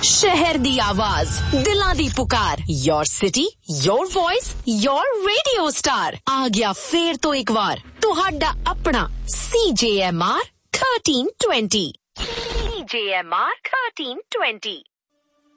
शहर दी आवाज, दिलां दी पुकार, your city, your voice, your radio star. आ गया फेर तो एक बार तुहाडा अपना CJMR 1320। CJMR 1320।